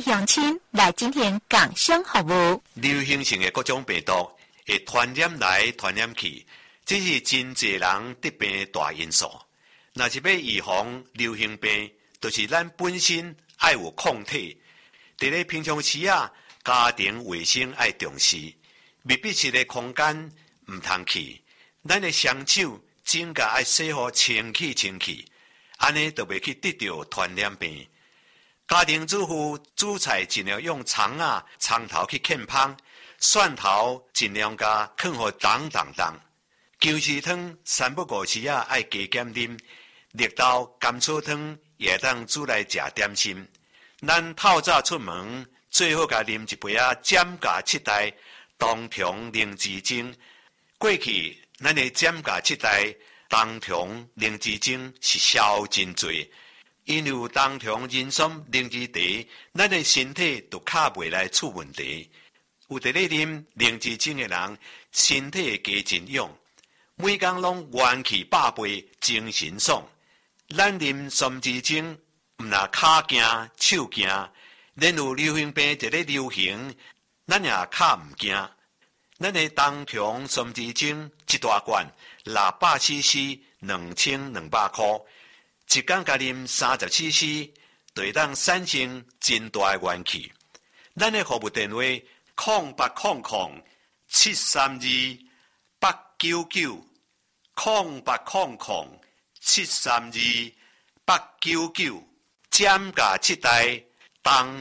乡亲来今天讲声服务。 流行性的各种病毒会传染来传染去，这是真侪人得病的大因素。若是要预防流行病，就是咱本身要有抗体。伫咧平常时家庭卫生要重视，密闭式的空间唔通去。咱的双手指甲要洗好清气，安尼就袂去得到传染病。家庭主妇煮菜尽量用葱头去欠芳，蒜头尽量加放互重，姜丝汤3不5时要加减啉，绿豆甘草汤也当煮来食点心。咱透早出门最好甲啉一杯减价7代冬虫灵芝精。过去咱的减价7代冬虫灵芝精是销真多。因为有冬虫人参灵芝茶，咱的身体就卡袂来出问题。有伫咧啉灵芝精的人，身体会加真勇，每工拢元气百倍，精神爽。咱啉参枝精，毋若骹惊手惊，连有流行病一咧流行，咱也卡毋惊。咱的冬虫参枝精一大罐600cc，2200块。一天甲啉30cc， 就会当产生真大的元气。咱的服务电话0800-899-732，0800-732-899，减价7代冬